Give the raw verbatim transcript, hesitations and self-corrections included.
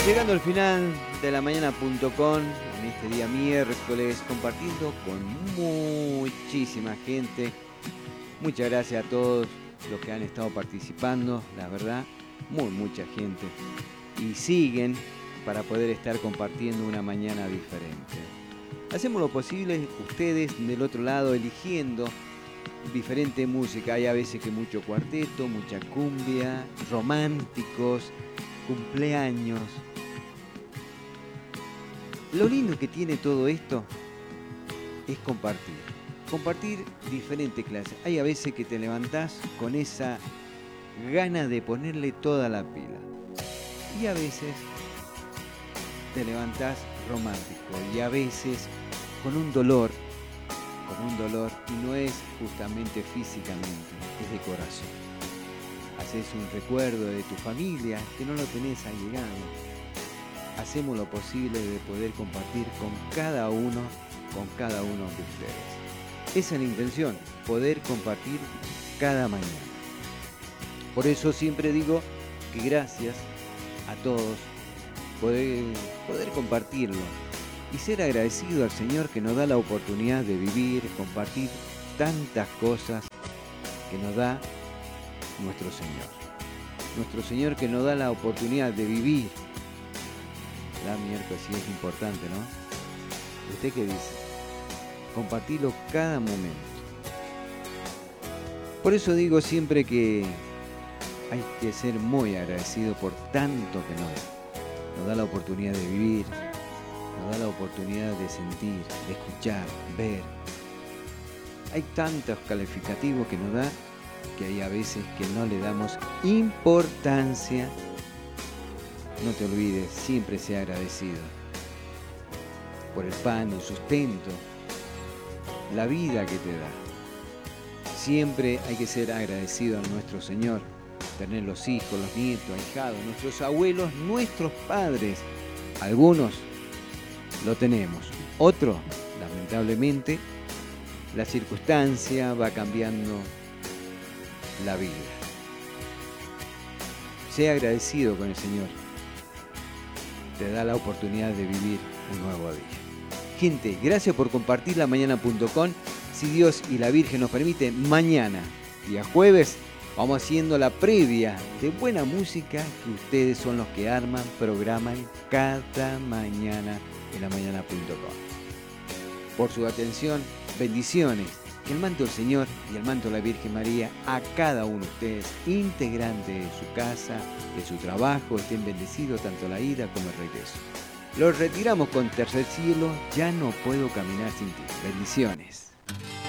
Llegando al final de la mañana punto com, en este día miércoles, compartiendo con muchísima gente. Muchas gracias a todos los que han estado participando, la verdad, muy mucha gente. Y siguen para poder estar compartiendo una mañana diferente. Hacemos lo posible, ustedes del otro lado, eligiendo diferente música. Hay a veces que mucho cuarteto, mucha cumbia, románticos, cumpleaños. Lo lindo que tiene todo esto es compartir. Compartir diferentes clases. Hay a veces que te levantás con esa gana de ponerle toda la pila. Y a veces te levantás romántico. Y a veces con un dolor. Con un dolor. Y no es justamente físicamente, es de corazón. Haces un recuerdo de tu familia que no lo tenés allegado. Hacemos lo posible de poder compartir con cada uno, con cada uno de ustedes. Esa es la intención, poder compartir cada mañana. Por eso siempre digo que gracias a todos poder, poder compartirlo y ser agradecido al Señor que nos da la oportunidad de vivir, compartir tantas cosas que nos da nuestro Señor. Nuestro Señor que nos da la oportunidad de vivir. La miércoles sí es importante, ¿no? ¿Usted qué dice? Compartirlo cada momento. Por eso digo siempre que hay que ser muy agradecido por tanto que nos da. Nos da la oportunidad de vivir, nos da la oportunidad de sentir, de escuchar, ver. Hay tantos calificativos que nos da que hay a veces que no le damos importancia. No te olvides, siempre sea agradecido por el pan, el sustento, la vida que te da. Siempre hay que ser agradecido a nuestro Señor, tener los hijos, los nietos, ahijados, nuestros abuelos, nuestros padres. Algunos lo tenemos, otros, lamentablemente, la circunstancia va cambiando la vida. Sea agradecido con el Señor. Te da la oportunidad de vivir un nuevo día. Gente, gracias por compartir la mañana punto com. Si Dios y la Virgen nos permite, mañana, día jueves, vamos haciendo la previa de buena música que ustedes son los que arman, programan cada mañana en la mañana punto com. Por su atención, bendiciones. Que el manto del Señor y el manto de la Virgen María a cada uno de ustedes, integrante de su casa, de su trabajo, estén bendecidos tanto la ida como el regreso. Los retiramos con Tercer Cielo, ya no puedo caminar sin ti. Bendiciones.